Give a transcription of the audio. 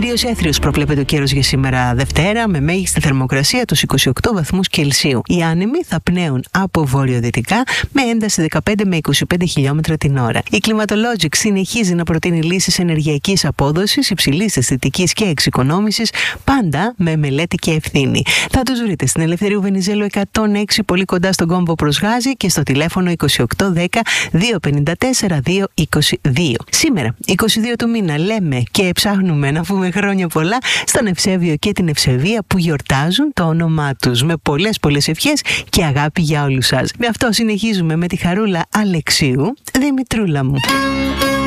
Κυρίως έθριος προβλέπεται ο καιρός για σήμερα Δευτέρα, με μέγιστη θερμοκρασία τους 28 βαθμούς Κελσίου. Οι άνεμοι θα πνέουν από βορειοδυτικά με ένταση 15 με 25 χιλιόμετρα την ώρα. Η Climatologic συνεχίζει να προτείνει λύσεις ενεργειακής απόδοσης, υψηλής αισθητικής και εξοικονόμησης, πάντα με μελέτη και ευθύνη. Θα τους βρείτε στην Ελευθερίου Βενιζέλου 106, πολύ κοντά στον κόμβο προς Γάζι, και στο τηλέφωνο 2810 254 222. Σήμερα, 22 του μήνα, λέμε και ψάχνουμε να πούμε χρόνια πολλά στον Ευσέβιο και την Ευσεβία που γιορτάζουν το όνομά τους. Με πολλές ευχές και αγάπη για όλους σας. Με αυτό συνεχίζουμε με τη Χαρούλα Αλεξίου, Δημητρούλα μου.